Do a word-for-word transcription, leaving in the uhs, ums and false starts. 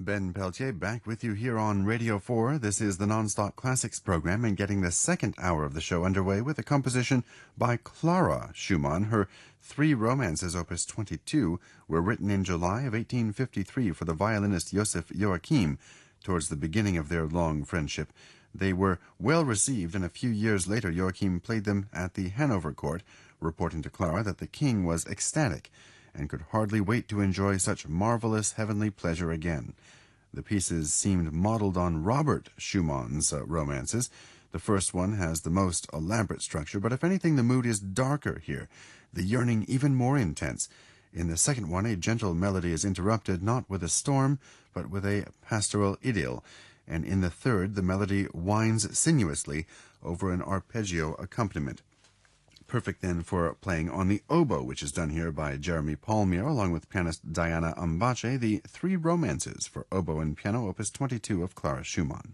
Ben Peltier back with you here on Radio four. This is the Nonstop Classics program and getting the second hour of the show underway with a composition by Clara Schumann. Her three romances, opus twenty-two, were written in July of eighteen fifty-three for the violinist Joseph Joachim towards the beginning of their long friendship. They were well received, and a few years later Joachim played them at the Hanover court, reporting to Clara that the king was ecstatic and could hardly wait to enjoy such marvelous heavenly pleasure again. The pieces seemed modeled on Robert Schumann's uh, romances. The first one has the most elaborate structure, but if anything, the mood is darker here, the yearning even more intense. In the second one, a gentle melody is interrupted not with a storm, but with a pastoral idyll, and in the third, the melody winds sinuously over an arpeggio accompaniment. Perfect then for playing on the oboe, which is done here by Jeremy Palmier, along with pianist Diana Ambache, the Three Romances for oboe and piano, opus twenty-two of Clara Schumann.